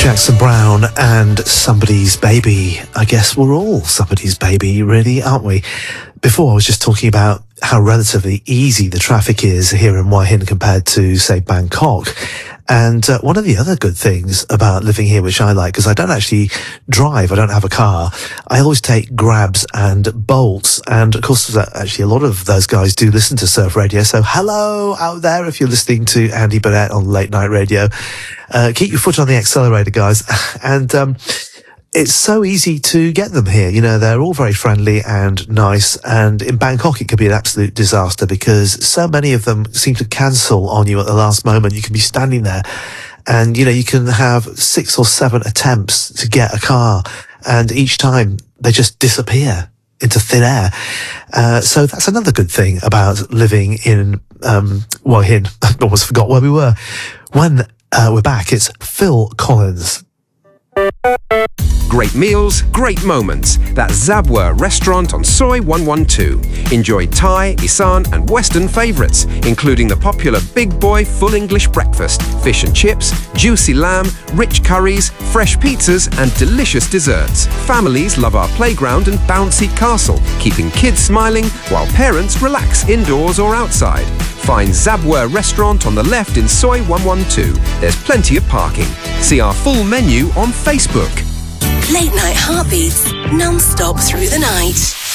Jackson Browne and Somebody's Baby. I guess we're all somebody's baby, really, aren't we? Before, I was just talking about how relatively easy the traffic is here in Hua Hin compared to, say, Bangkok. And one of the other good things about living here, which I like, because I don't actually drive, I don't have a car, I always take Grabs and Bolts. And of course, actually a lot of those guys do listen to Surf Radio. So hello out there if you're listening to Andy Burnett on Late Night Radio. Keep your foot on the accelerator, guys. And it's so easy to get them here. You know, they're all very friendly and nice. And in Bangkok, it could be an absolute disaster because so many of them seem to cancel on you at the last moment. You can be standing there and, you know, you can have 6 or 7 attempts to get a car. And each time they just disappear into thin air. So that's another good thing about living in Hua Hin. I almost forgot where we were. When we're back, it's Phil Collins. Great meals, great moments. That's Zabwa Restaurant on Soi 112. Enjoy Thai, Isan and Western favourites, including the popular Big Boy Full English Breakfast, fish and chips, juicy lamb, rich curries, fresh pizzas and delicious desserts. Families love our playground and bouncy castle, keeping kids smiling while parents relax indoors or outside. Find Zabwa Restaurant on the left in Soi 112. There's plenty of parking. See our full menu on Facebook. Late night heartbeats, non-stop through the night.